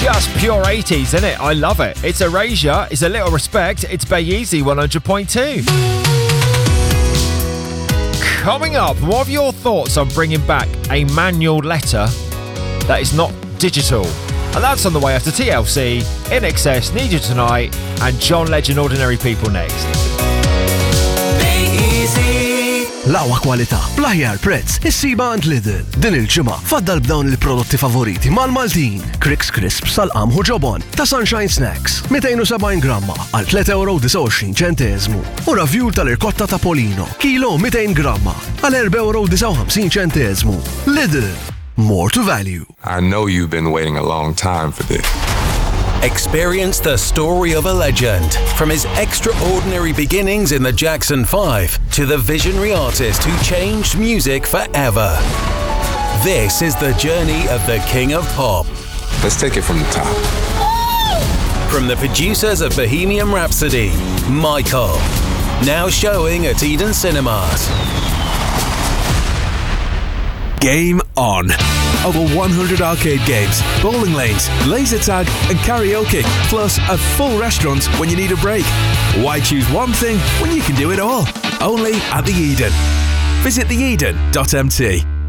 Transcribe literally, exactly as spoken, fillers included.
Just pure eighties, isn't it? I love it. It's Erasure, it's A Little Respect, it's Bayeezy one hundred point two. Coming up, what are your thoughts on bringing back a manual letter that is not digital? And that's on the way after T L C, I N X S, Need You Tonight, and John Legend, Ordinary People next. L-aqwa kwalità, bl-aħjar prezz, issiba għand Lidl. Din il-ġimgħa faddal b'dawn il-prodotti favoriti mal-Maltin. Crix Crisps sal-qam u ġobon ta' Sunshine Snacks, mئتين وسبعين gramma għal tlieta euro u tisa' għoxrin ċenteżmu. U ravjur tal-irkotta ta' Polino, kilo مئتين gramma għal erba' euro u tisa' u ħamsin ċenteżmu. Lidl, more to value. I know you've been waiting a long time for this. Experience the story of a legend, from his extraordinary beginnings in the Jackson five to the visionary artist who changed music forever. This is the journey of the King of Pop. Let's take it from the top. From the producers of Bohemian Rhapsody, Michael, now showing at Eden Cinemas. Game on. Over one hundred arcade games, bowling lanes, laser tag and karaoke, plus a full restaurant when you need a break. Why choose one thing when you can do it all? Only at the Eden. Visit the eden dot m t.